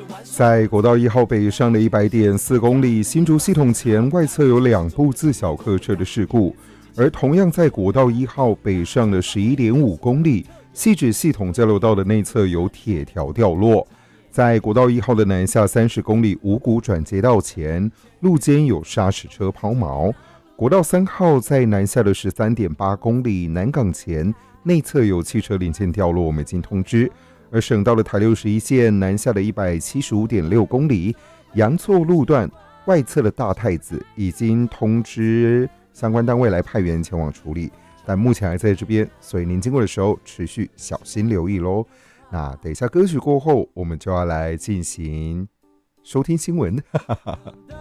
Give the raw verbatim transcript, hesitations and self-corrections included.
在国道一号北上的一百点四公里，新竹系统前外侧有两部自小客车的事故，而同样在国道一号北上的十一点五公里，汐止系统交流道的内侧有铁条掉落。在国道一号的南下三十公里五股转接道前，路肩有砂石车抛锚。国道三号在南下的十三点八公里南港前，内侧有汽车零件掉落，我们已经通知。而省道的台六十一线南下的一百七十五点六公里，阳错路段外侧的大太子已经通知相关单位来派员前往处理，但目前还在这边，所以您经过的时候持续小心留意咯。那等一下歌曲过后，我们就要来进行收听新闻。